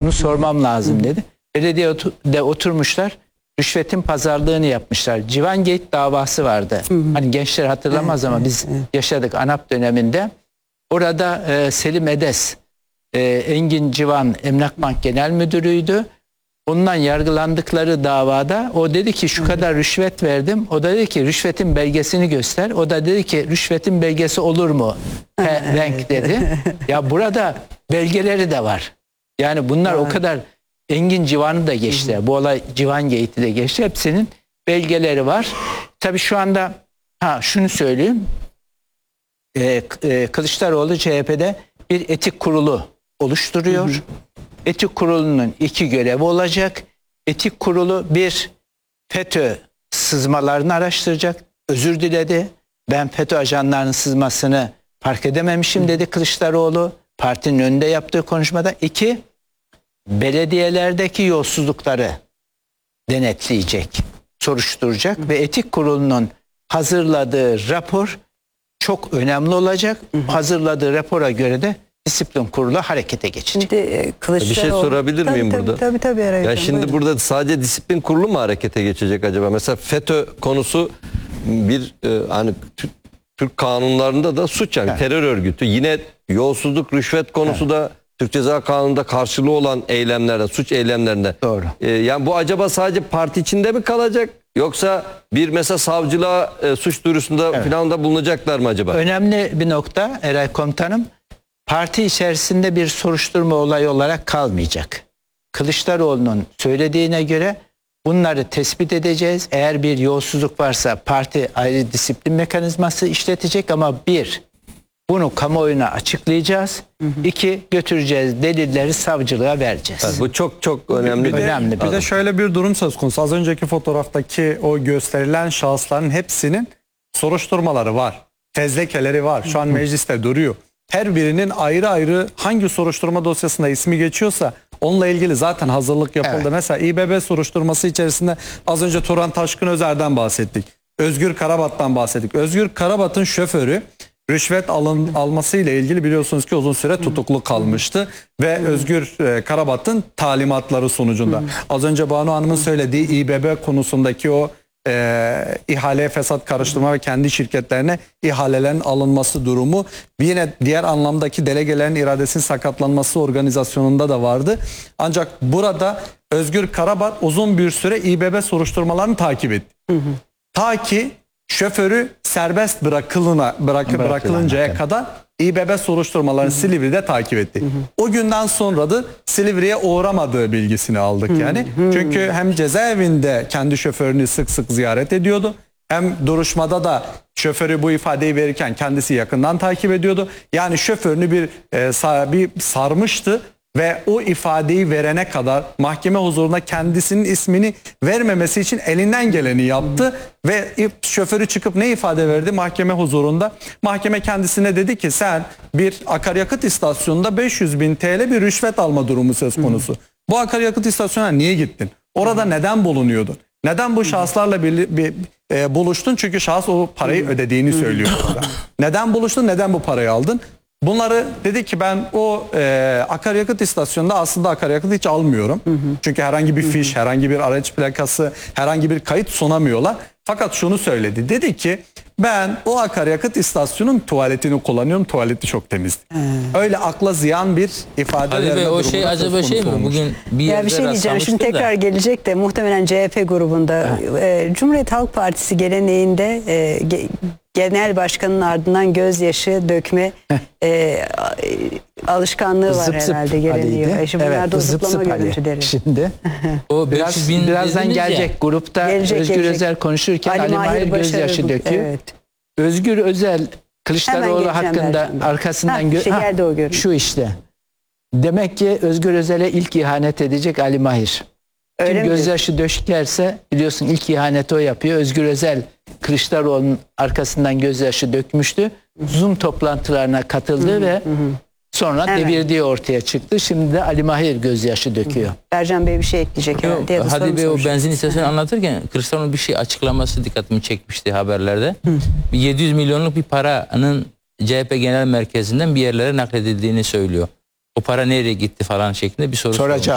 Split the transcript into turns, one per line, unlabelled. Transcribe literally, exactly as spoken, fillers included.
Bunu sormam lazım dedi. Belediyede oturmuşlar. Rüşvetin pazarlığını yapmışlar. Civangate davası vardı. Hı hı. Hani gençler hatırlamaz evet, ama biz evet. yaşadık ANAP döneminde. Orada e, Selim Edes, e, Engin Civan Emlak Bank Genel Müdürü'ydü. Ondan yargılandıkları davada o dedi ki şu kadar rüşvet verdim. O da dedi ki rüşvetin belgesini göster. O da dedi ki rüşvetin belgesi olur mu? He, renk dedi. Ya burada belgeleri de var. Yani bunlar evet. o kadar Engin Civan'ı da geçti. Hı hı. Bu olay Civangate'i de geçti. Hepsinin belgeleri var. Tabii şu anda ha şunu söyleyeyim. Ee, e, Kılıçdaroğlu C H P'de bir etik kurulu oluşturuyor. Hı hı. Etik kurulunun iki görevi olacak. Etik kurulu bir FETÖ sızmalarını araştıracak. Özür diledi. Ben FETÖ ajanlarının sızmasını fark edememişim dedi Kılıçdaroğlu. Partinin önünde yaptığı konuşmada. İki, belediyelerdeki yolsuzlukları denetleyecek, soruşturacak hı. ve etik kurulunun hazırladığı rapor çok önemli olacak. Hı hı. Hazırladığı rapora göre de disiplin kurulu harekete geçecek.
Şimdi,
bir şey sorabilir
tabii,
miyim
tabii,
burada?
Tabii tabii. tabii
ya şimdi buyurun. Burada sadece disiplin kurulu mu harekete geçecek acaba? Mesela FETÖ konusu bir e, hani Türk kanunlarında da suç yani evet. terör örgütü. Yine yolsuzluk, rüşvet konusu evet. da Türk Ceza Kanunu'nda karşılığı olan eylemlerde, suç eylemlerinde.
Doğru.
E, yani bu acaba sadece parti içinde mi kalacak? Yoksa bir mesela savcılığa e, suç duyurusunda evet. falan da bulunacaklar mı acaba?
Önemli bir nokta Eray Komutanım. Parti içerisinde bir soruşturma olayı olarak kalmayacak. Kılıçdaroğlu'nun söylediğine göre bunları tespit edeceğiz. Eğer bir yolsuzluk varsa parti ayrı disiplin mekanizması işletecek ama bir, bunu kamuoyuna açıklayacağız. Hı hı. İki, götüreceğiz delilleri savcılığa vereceğiz.
Evet, bu çok çok önemli.
Bir de,
önemli
bir, bir de şöyle bir durum söz konusu. Az önceki fotoğraftaki o gösterilen şahısların hepsinin soruşturmaları var. Fezlekeleri var. Şu an mecliste duruyor. Her birinin ayrı ayrı hangi soruşturma dosyasında ismi geçiyorsa onunla ilgili zaten hazırlık yapıldı. Evet. Mesela İBB soruşturması içerisinde az önce Turan Taşkın Özer'den bahsettik. Özgür Karabat'tan bahsettik. Özgür Karabat'ın şoförü rüşvet alın, alması ile ilgili biliyorsunuz ki uzun süre tutuklu kalmıştı. Ve Özgür Karabat'ın talimatları sonucunda. Az önce Banu Hanım'ın söylediği İBB konusundaki o E, ihaleye fesat karıştırma ve kendi şirketlerine ihalelerin alınması durumu yine diğer anlamdaki delegelerin iradesinin sakatlanması organizasyonunda da vardı. Ancak burada Özgür Karabat uzun bir süre İBB soruşturmalarını takip etti. Hı hı. Ta ki şoförü serbest bırakılına, bırak, bırakılıncaya kadar İBB soruşturmalarını hı hı. Silivri'de takip etti. Hı hı. O günden sonra da Silivri'ye uğramadığı bilgisini aldık hı hı. yani. Hı. Çünkü hem cezaevinde kendi şoförünü sık sık ziyaret ediyordu. Hem duruşmada da şoförü bu ifadeyi verirken kendisi yakından takip ediyordu. Yani şoförünü bir, e, bir sarmıştı. Ve o ifadeyi verene kadar mahkeme huzurunda kendisinin ismini vermemesi için elinden geleni yaptı. Ve şoförü çıkıp ne ifade verdi mahkeme huzurunda? Mahkeme kendisine dedi ki sen bir akaryakıt istasyonunda beş yüz bin T L bir rüşvet alma durumu söz konusu. Bu akaryakıt istasyonuna niye gittin? Orada neden bulunuyordun? Neden bu şahıslarla bir, bir e, buluştun? Çünkü şahıs o parayı ödediğini söylüyor. Neden buluştun? Neden bu parayı aldın? Bunları dedi ki ben o e, akaryakıt istasyonunda aslında akaryakıt hiç almıyorum. Hı hı. Çünkü herhangi bir fiş, hı hı. herhangi bir araç plakası, herhangi bir kayıt sunamıyorlar. Fakat şunu söyledi. Dedi ki ben o akaryakıt istasyonun tuvaletini kullanıyorum. Tuvaleti çok temiz. Hmm. Öyle akla ziyan bir ifade
Ali Bey, o şey acaba şey mi?
Olmuş.
Bugün bir yerde
ya bir şey diyeceğim. Şimdi tekrar
da.
gelecek de muhtemelen C H P grubunda e, Cumhuriyet Halk Partisi geleneğinde e, ge, genel başkanın ardından gözyaşı dökme e, alışkanlığı var
zıp
herhalde geleneği. E, şimdi
evet,
bunlar da zıplama görüntüleri.
Şimdi o biraz birazdan gelecek ya. Grupta gelecek, Özgür gelecek. Özel konuşurken Ali, Ali Mahir gözyaşı döküyor. Evet. Özgür Özel Kılıçdaroğlu hakkında arkasından ha,
şey ha, o
şu işte. Demek ki Özgür Özel'e ilk ihanet edecek Ali Mahir. Öyle Kim gözyaşı döşkerse biliyorsun ilk ihaneti o yapıyor. Özgür Özel Kılıçdaroğlu'nun arkasından gözyaşı dökmüştü. Zoom toplantılarına katıldı hı hı, ve hı. sonra evet. devirdiği ortaya çıktı. Şimdi de Ali Mahir gözyaşı döküyor. Hı.
Ercan Bey bir şey ekleyecek herhalde.
Yok, Hadi Bey o benzin istasyonu anlatırken Kılıçdaroğlu'nun bir şey açıklaması dikkatimi çekmişti haberlerde. Hı. yedi yüz milyonluk bir paranın C H P Genel Merkezi'nden bir yerlere nakledildiğini söylüyor. O para nereye gitti falan şeklinde bir soru soracağım.